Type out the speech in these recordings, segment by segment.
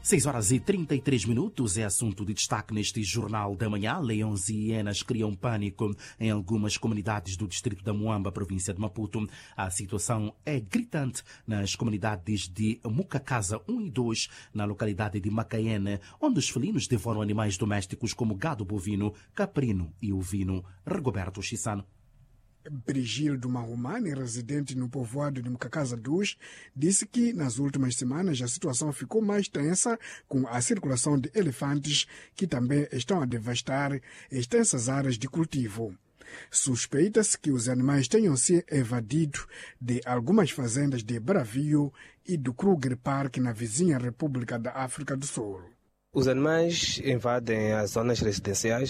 6h33 é assunto de destaque neste Jornal da Manhã. Leões e hienas criam pânico em algumas comunidades do distrito da Moamba, província de Maputo. A situação é gritante nas comunidades de Mucacasa 1 e 2, na localidade de Macaene, onde os felinos devoram animais domésticos como gado bovino, caprino e ovino. Rigoberto Chissano. Brigildo Mahumani, residente no povoado de Mucacasa 2, disse que nas últimas semanas a situação ficou mais tensa com a circulação de elefantes que também estão a devastar extensas áreas de cultivo. Suspeita-se que os animais tenham se evadido de algumas fazendas de Bravio e do Kruger Park na vizinha República da África do Sul. Os animais invadem as zonas residenciais,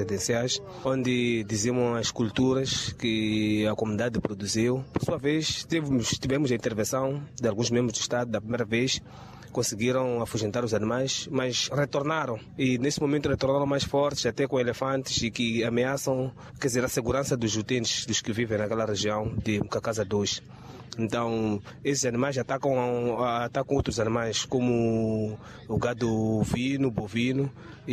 onde dizimam as culturas que a comunidade produziu. Por sua vez, tivemos a intervenção de alguns membros do Estado da primeira vez, conseguiram afugentar os animais, mas retornaram. E nesse momento retornaram mais fortes, até com elefantes, e que ameaçam, a segurança dos utentes, dos que vivem naquela região de Mucacasa 2. Então, esses animais atacam outros animais, como o gado ovino, bovino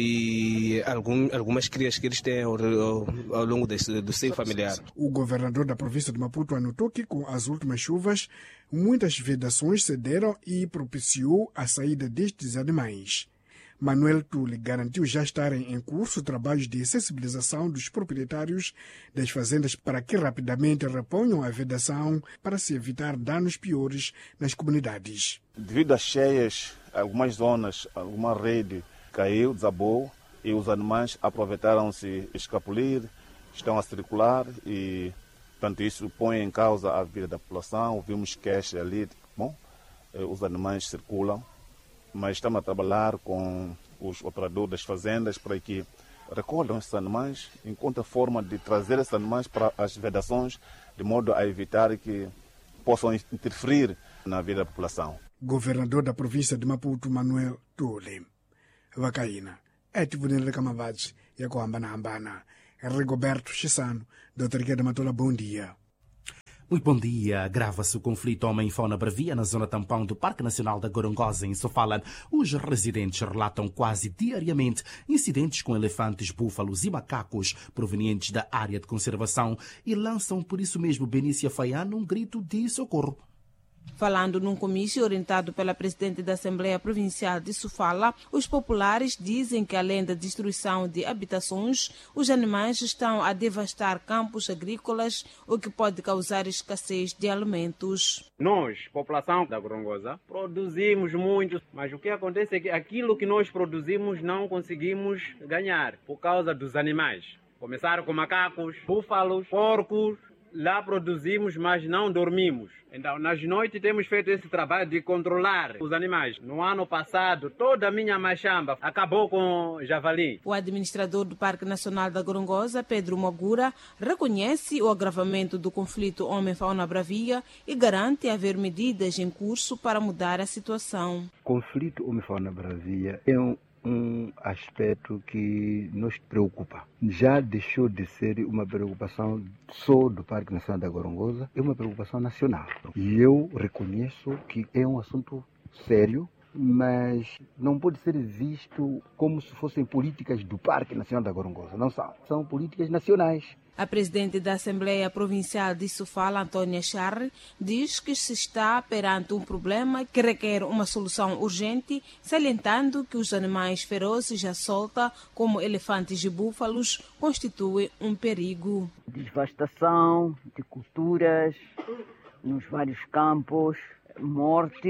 e algumas crias que eles têm ao longo do seio familiar. O governador da província de Maputo anotou que, com as últimas chuvas, muitas vedações cederam e propiciou a saída destes animais. Manuel Tule garantiu já estarem em curso trabalhos de sensibilização dos proprietários das fazendas para que rapidamente reponham a vedação para se evitar danos piores nas comunidades. Devido às cheias, algumas zonas, alguma rede caiu, desabou e os animais aproveitaram-se escapulir, estão a circular e, portanto, isso põe em causa a vida da população. Vimos queixas ali, os animais circulam. Mas estamos a trabalhar com os operadores das fazendas para que recolham esses animais, encontrem forma de trazer esses animais para as vedações, de modo a evitar que possam interferir na vida da população. Governador da província de Maputo, Manuel Tule. Vakaina, Etivunile Kamavadzi, Yakoambana, Rigoberto Chissano, Dr. Gueda Matola, bom dia. Muito bom dia. Agrava-se o conflito homem-fauna bravia na zona tampão do Parque Nacional da Gorongosa, em Sofala. Os residentes relatam quase diariamente incidentes com elefantes, búfalos e macacos provenientes da área de conservação e lançam, por isso mesmo, Benícia Faiano um grito de socorro. Falando num comício orientado pela presidente da Assembleia Provincial de Sofala, os populares dizem que, além da destruição de habitações, os animais estão a devastar campos agrícolas, o que pode causar escassez de alimentos. Nós, população da Gorongosa, produzimos muito, mas o que acontece é que aquilo que nós produzimos não conseguimos ganhar por causa dos animais. Começaram com macacos, búfalos, porcos. Lá produzimos, mas não dormimos. Então, nas noites temos feito esse trabalho de controlar os animais. No ano passado, toda a minha machamba acabou com javali. O administrador do Parque Nacional da Gorongosa, Pedro Magura, reconhece o agravamento do conflito homem-fauna bravia e garante haver medidas em curso para mudar a situação. O conflito homem-fauna bravia é um aspecto que nos preocupa. Já deixou de ser uma preocupação só do Parque Nacional da Gorongosa, é uma preocupação nacional. E eu reconheço que é um assunto sério, mas não pode ser visto como se fossem políticas do Parque Nacional da Gorongosa. Não são. São políticas nacionais. A presidente da Assembleia Provincial de Sofala, Antônia Charre, diz que se está perante um problema que requer uma solução urgente, salientando que os animais ferozes à solta, como elefantes e búfalos, constituem um perigo. Devastação de culturas nos vários campos, morte